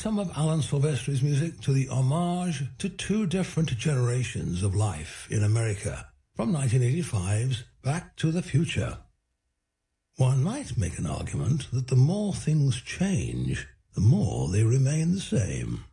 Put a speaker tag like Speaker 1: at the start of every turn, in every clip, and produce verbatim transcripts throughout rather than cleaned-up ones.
Speaker 1: some of Alan Silvestri's music to the homage to two different generations of life in America, from nineteen eighty-five's Back to the Future. One might make an argument that the more things change, the more they remain the same.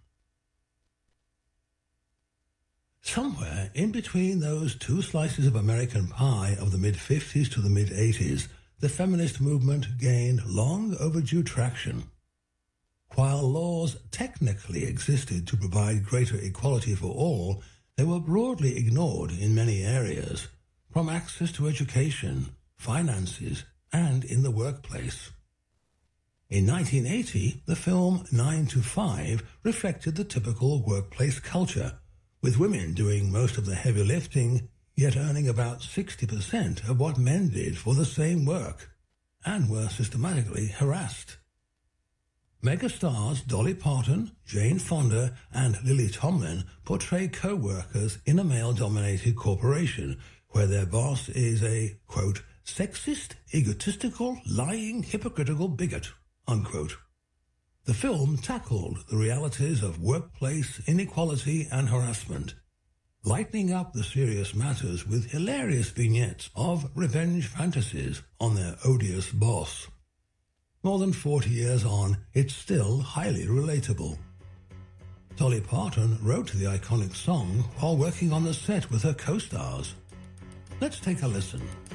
Speaker 1: Somewhere in between those two slices of American pie of the mid-fifties to the mid-eighties, the feminist movement gained long overdue traction. While laws technically existed to provide greater equality for all, they were broadly ignored in many areas, from access to education, finances, and in the workplace. In nineteen eighty, the film nine to five reflected the typical workplace culture, with women doing most of the heavy lifting, yet earning about sixty percent of what men did for the same work, and were systematically harassed. Megastars Dolly Parton, Jane Fonda, and Lily Tomlin portray co-workers in a male-dominated corporation where their boss is a, quote, sexist, egotistical, lying, hypocritical bigot, unquote. The film tackled the realities of workplace inequality and harassment, lightening up the serious matters with hilarious vignettes of revenge fantasies on their odious boss. More than forty years on, it's still highly relatable. Dolly Parton wrote the iconic song while working on the set with her co-stars. Let's take a listen.